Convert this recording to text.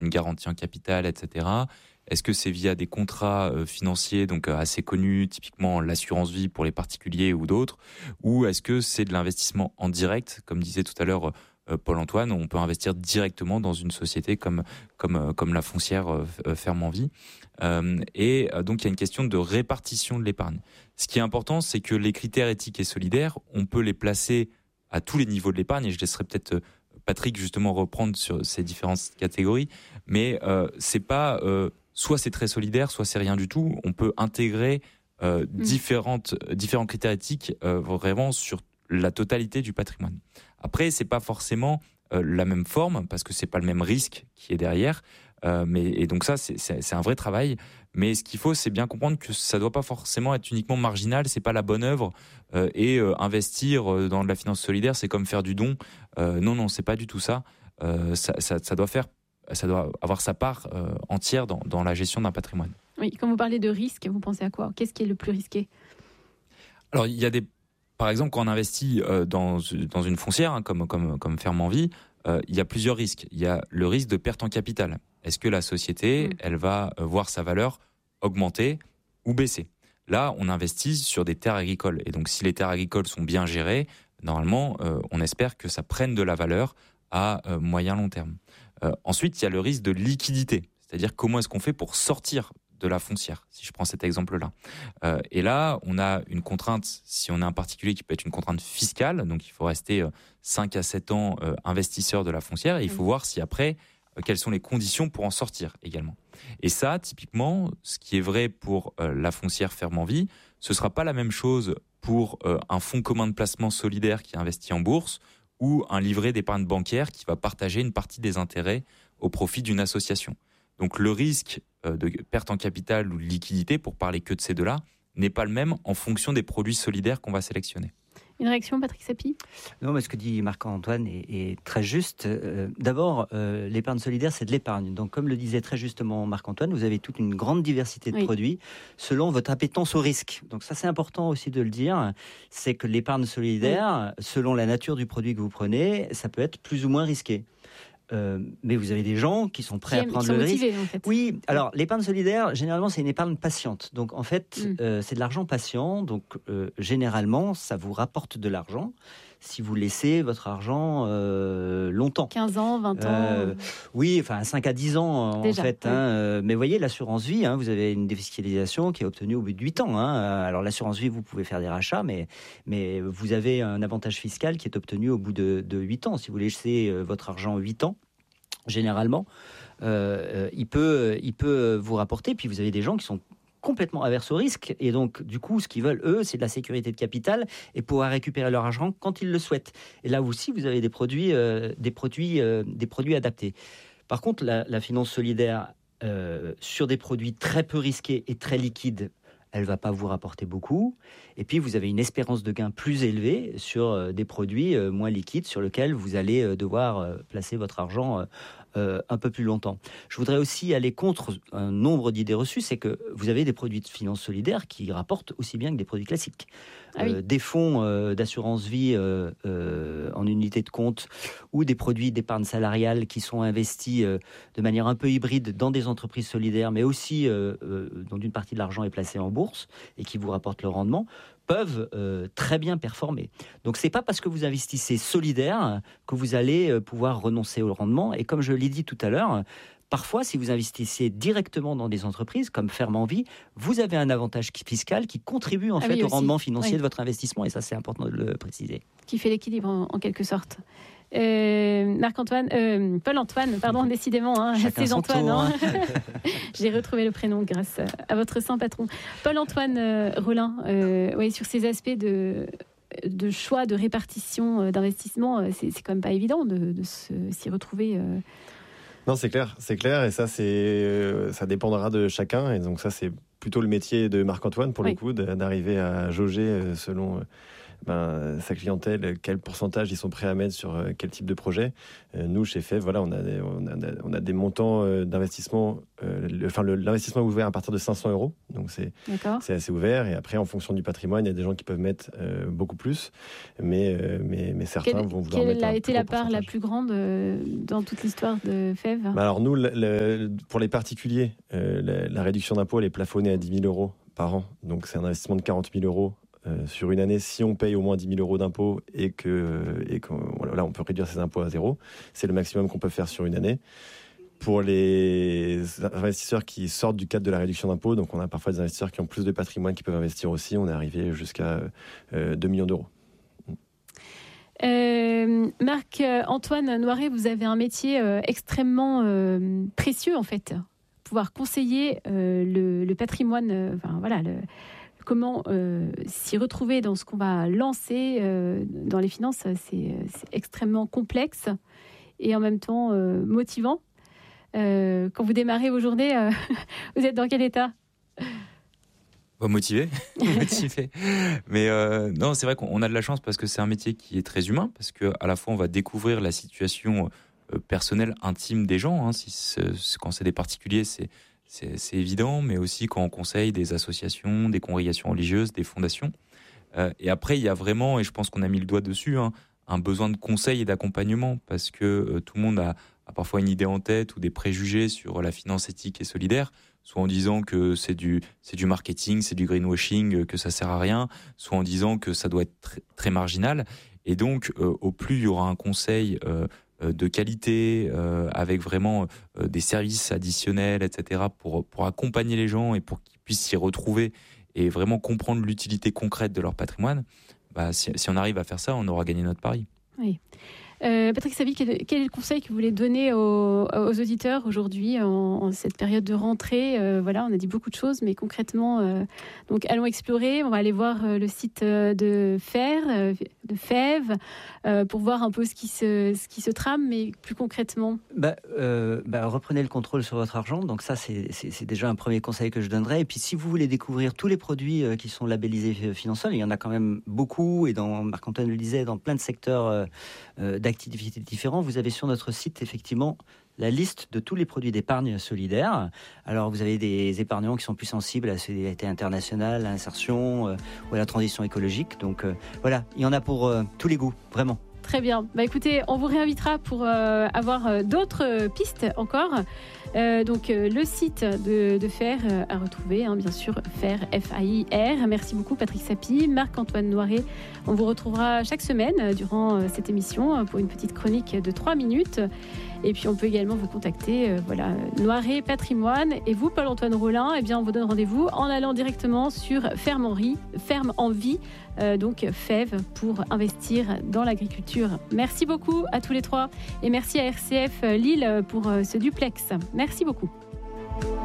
une garantie en capital, etc. Est-ce que c'est via des contrats financiers donc assez connus, typiquement l'assurance vie pour les particuliers ou d'autres, ou est-ce que c'est de l'investissement en direct, comme disait tout à l'heure Paul-Antoine, on peut investir directement dans une société comme la foncière Ferme Envie. Donc il y a une question de répartition de l'épargne. Ce qui est important, c'est que les critères éthiques et solidaires, on peut les placer à tous les niveaux de l'épargne, et je laisserai peut-être Patrick justement reprendre sur ces différentes catégories, mais c'est pas soit c'est très solidaire, soit c'est rien du tout. On peut intégrer différents critères éthiques vraiment sur la totalité du patrimoine. Après, c'est pas forcément la même forme, parce que c'est pas le même risque qui est derrière. Et donc ça, c'est un vrai travail. Mais ce qu'il faut, c'est bien comprendre que ça doit pas forcément être uniquement marginal. C'est pas la bonne œuvre. Investir dans de la finance solidaire, c'est comme faire du don. Non, c'est pas du tout ça. Ça doit avoir sa part entière dans la gestion d'un patrimoine. Oui, quand vous parlez de risque, vous pensez à quoi ? Qu'est-ce qui est le plus risqué ? Alors, il y a par exemple, quand on investit dans une foncière, comme Ferme Envie, il y a plusieurs risques. Il y a le risque de perte en capital. Est-ce que la société, elle va voir sa valeur augmenter ou baisser ? Là, on investit sur des terres agricoles. Et donc, si les terres agricoles sont bien gérées, normalement, on espère que ça prenne de la valeur à moyen-long terme. Ensuite, il y a le risque de liquidité. C'est-à-dire, comment est-ce qu'on fait pour sortir de la foncière, si je prends cet exemple-là. Et là, on a une contrainte, si on a un particulier qui peut être une contrainte fiscale, donc il faut rester 5 à 7 ans investisseur de la foncière, et il faut voir si après, quelles sont les conditions pour en sortir également. Et ça, typiquement, ce qui est vrai pour la foncière Ferme Envie, ce sera pas la même chose pour un fonds commun de placement solidaire qui investit en bourse, ou un livret d'épargne bancaire qui va partager une partie des intérêts au profit d'une association. Donc le risque de perte en capital ou de liquidité, pour parler que de ces deux-là, n'est pas le même en fonction des produits solidaires qu'on va sélectionner. Une réaction, Patrick Sapie ? Non, mais ce que dit Marc-Antoine est très juste. D'abord, l'épargne solidaire, c'est de l'épargne. Donc, comme le disait très justement Marc-Antoine, vous avez toute une grande diversité de produits selon votre appétence au risque. Donc ça, c'est important aussi de le dire. C'est que l'épargne solidaire, selon la nature du produit que vous prenez, ça peut être plus ou moins risqué. Mais vous avez des gens qui sont prêts à prendre le risque. En fait. Oui, alors l'épargne solidaire, généralement, c'est une épargne patiente. Donc en fait, c'est de l'argent patient. Donc généralement, ça vous rapporte de l'argent si vous laissez votre argent longtemps. 15 ans, 20 ans Oui, enfin 5 à 10 ans déjà, en fait. Mais voyez, l'assurance vie, vous avez une défiscalisation qui est obtenue au bout de 8 ans. Alors l'assurance vie, vous pouvez faire des rachats, mais vous avez un avantage fiscal qui est obtenu au bout de 8 ans. Si vous laissez votre argent 8 ans, généralement, il peut vous rapporter. Puis vous avez des gens qui sont complètement averses au risque, et donc du coup ce qu'ils veulent eux, c'est de la sécurité de capital et pouvoir récupérer leur argent quand ils le souhaitent. Et là aussi vous avez des produits adaptés. Par contre, la finance solidaire sur des produits très peu risqués et très liquides, elle ne va pas vous rapporter beaucoup. Et puis, vous avez une espérance de gain plus élevée sur des produits moins liquides sur lesquels vous allez devoir placer votre argent un peu plus longtemps. Je voudrais aussi aller contre un nombre d'idées reçues, c'est que vous avez des produits de finance solidaire qui rapportent aussi bien que des produits classiques. Des fonds d'assurance vie en unité de compte ou des produits d'épargne salariale qui sont investis de manière un peu hybride dans des entreprises solidaires, mais aussi dont une partie de l'argent est placée en bourse et qui vous rapportent le rendement, peuvent très bien performer. Donc c'est pas parce que vous investissez solidaire que vous allez pouvoir renoncer au rendement. Et comme je l'ai dit tout à l'heure, parfois, si vous investissez directement dans des entreprises comme Ferme Envie, vous avez un avantage fiscal qui contribue en fait au rendement financier de votre investissement. Et ça, c'est important de le préciser. Qui fait l'équilibre en quelque sorte. Paul-Antoine, pardon, décidément, c'est Antoine. Tour, J'ai retrouvé le prénom grâce à votre saint patron. Paul-Antoine Rollin, sur ces aspects de choix, de répartition, d'investissement, c'est quand même pas évident de s'y retrouver. Non, c'est clair, et ça dépendra de chacun, et donc ça c'est plutôt le métier de Marc-Antoine pour le coup, d'arriver à jauger selon sa clientèle, quel pourcentage ils sont prêts à mettre sur quel type de projet. Nous, chez FEV, on a des montants d'investissement l'investissement est ouvert à partir de 500 €. Donc c'est assez ouvert. Et après, en fonction du patrimoine, il y a des gens qui peuvent mettre beaucoup plus. Mais certains vont vouloir mettre. Quelle a été la part la plus grande dans toute l'histoire de FEV? Alors nous, pour les particuliers, la réduction d'impôt, elle est plafonnée à 10 000 € par an. Donc c'est un investissement de 40 000 € sur une année. Si on paye au moins 10 000 € d'impôts et là, on peut réduire ses impôts à zéro. C'est le maximum qu'on peut faire sur une année. Pour les investisseurs qui sortent du cadre de la réduction d'impôt, donc on a parfois des investisseurs qui ont plus de patrimoine qui peuvent investir aussi. On est arrivé jusqu'à 2 millions d'euros. Marc-Antoine Noiret, vous avez un métier extrêmement précieux en fait. Pouvoir conseiller le patrimoine, comment s'y retrouver dans ce qu'on va lancer dans les finances, c'est extrêmement complexe et en même temps motivant. Quand vous démarrez vos journées, vous êtes dans quel état ? Motivé. Mais non, c'est vrai qu'on a de la chance parce que c'est un métier qui est très humain, parce qu'à la fois on va découvrir la situation personnelle, intime des gens. Quand c'est des particuliers, c'est évident, mais aussi quand on conseille des associations, des congrégations religieuses, des fondations. Et après, il y a vraiment, et je pense qu'on a mis le doigt dessus, un besoin de conseil et d'accompagnement, parce que tout le monde a parfois une idée en tête ou des préjugés sur la finance éthique et solidaire, soit en disant que c'est du marketing, c'est du greenwashing, que ça sert à rien, soit en disant que ça doit être très, très marginal. Et donc, au plus il y aura un conseil de qualité, avec vraiment des services additionnels, etc., pour accompagner les gens et pour qu'ils puissent s'y retrouver et vraiment comprendre l'utilité concrète de leur patrimoine, si on arrive à faire ça, on aura gagné notre pari. Oui. Patrick Savy, quel est le conseil que vous voulez donner aux auditeurs aujourd'hui en cette période de rentrée? On a dit beaucoup de choses, mais concrètement, donc allons explorer. On va aller voir le site de FEV, pour voir un peu ce qui se trame, mais plus concrètement. Reprenez le contrôle sur votre argent. Donc ça, c'est déjà un premier conseil que je donnerais. Et puis, si vous voulez découvrir tous les produits qui sont labellisés Finansol, il y en a quand même beaucoup. Et Marc-Antoine le disait, dans plein de secteurs d'activités différents, vous avez sur notre site effectivement la liste de tous les produits d'épargne solidaire. Alors vous avez des épargnants qui sont plus sensibles à la solidarité internationale, à l'insertion ou à la transition écologique. Donc il y en a pour tous les goûts, vraiment. Très bien. Écoutez, on vous réinvitera pour avoir d'autres pistes encore. Le site de FAIR à retrouver, bien sûr, FAIR, F-A-I-R. Merci beaucoup Patrick Sapie, Marc-Antoine Noiret. On vous retrouvera chaque semaine durant cette émission pour une petite chronique de 3 minutes. Et puis on peut également vous contacter, Noiret Patrimoine. Et vous, Paul-Antoine Rolin, on vous donne rendez-vous en allant directement sur Ferme en Vie, donc FEV, pour investir dans l'agriculture. Merci beaucoup à tous les trois et merci à RCF Lille pour ce duplex. Merci beaucoup.